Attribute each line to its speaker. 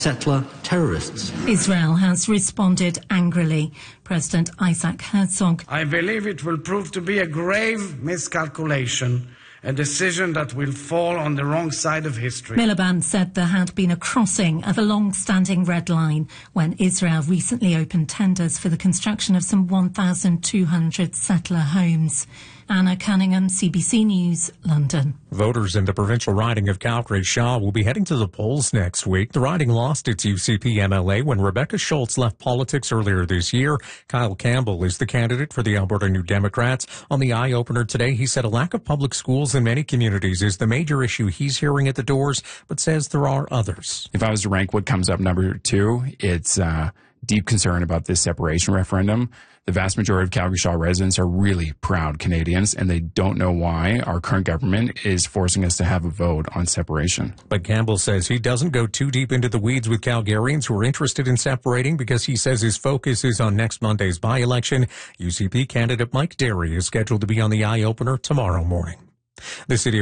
Speaker 1: settler terrorists.
Speaker 2: Israel has responded angrily. President Isaac Herzog.
Speaker 3: I believe it will prove to be a grave miscalculation, a decision that will fall on the wrong side of history.
Speaker 2: Miliband said there had been a crossing of a long-standing red line when Israel recently opened tenders for the construction of some 1,200 settler homes. Anna Cunningham, CBC News, London.
Speaker 4: Voters in the provincial riding of Calgary-Shaw will be heading to the polls next week. The riding lost its UCP MLA when Rebecca Schultz left politics earlier this year. Kyle Campbell is the candidate for the Alberta New Democrats. On the eye-opener today, he said a lack of public schools in many communities is the major issue he's hearing at the doors, but says there are others.
Speaker 5: If I was to rank what comes up number two, it's deep concern about this separation referendum. The vast majority of Calgary-Shaw residents are really proud Canadians, and they don't know why our current government is forcing us to have a vote on separation.
Speaker 4: But Campbell says he doesn't go too deep into the weeds with Calgarians who are interested in separating because he says his focus is on next Monday's by-election. UCP candidate Mike Derry is scheduled to be on the eye-opener tomorrow morning. The city